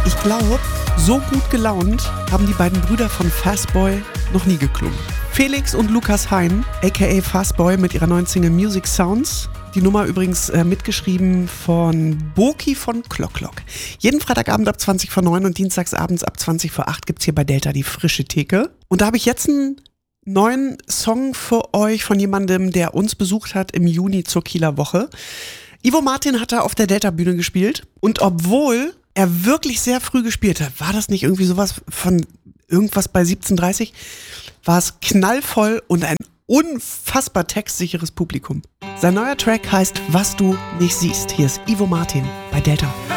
Ich glaube, so gut gelaunt haben die beiden Brüder von Fastboy noch nie geklungen. Felix und Lukas Hein, aka Fastboy, mit ihrer neuen Single Music Sounds. Die Nummer übrigens mitgeschrieben von Boki von Klock. Jeden Freitagabend ab 20 vor 9 und dienstagsabends ab 20 vor 8 gibt's hier bei Delta die frische Theke. Und da habe ich jetzt einen neuen Song für euch von jemandem, der uns besucht hat im Juni zur Kieler Woche. Ivo Martin hat da auf der Delta-Bühne gespielt. Und obwohl er wirklich sehr früh gespielt hat, war das nicht irgendwie sowas von irgendwas bei 17:30, war es knallvoll und ein unfassbar textsicheres Publikum. Sein neuer Track heißt Was du nicht siehst. Hier ist Ivo Martin bei Delta.